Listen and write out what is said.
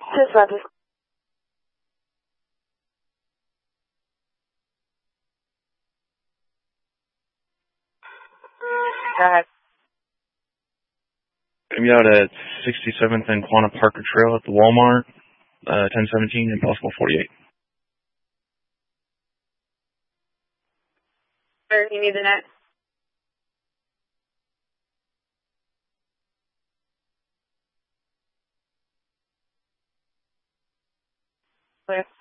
Just left this. Go ahead. I'm out at 67th and Quanah Parker Trail at the Walmart, 1017 and possible 48. Where you need the net? Clear.